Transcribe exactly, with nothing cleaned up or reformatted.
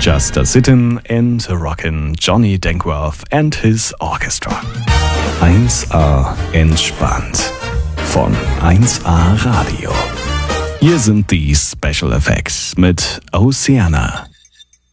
Just a Sittin' and a Rockin' Johnny Dankworth and his Orchestra. eins A entspannt von eins A Radio. Hier sind die Special Effects mit Oceana.